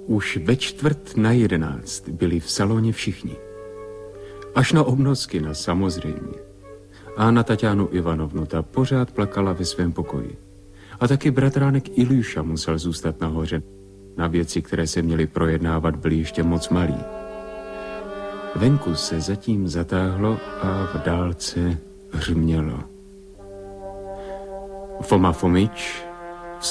Už ve 10:45 byli v saloně všichni. Až na Obnoskina samozřejmě. A na Taťánu Ivanovnu, ta pořád plakala ve svém pokoji. A taky bratránek Iljuša musel zůstat nahoře. Na věci, které se měly projednávat, byly ještě moc malí. Venku se zatím zatáhlo a v dálce hřmělo. Foma Fomič